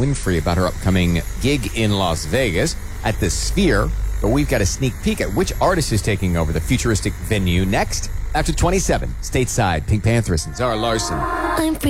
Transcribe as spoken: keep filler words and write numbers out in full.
Winfrey about her upcoming gig in Las Vegas at the Sphere. But we've got a sneak peek at which artist is taking over the futuristic venue next. After twenty-seven, stateside, Pink Panthers and Zara Larson. I'm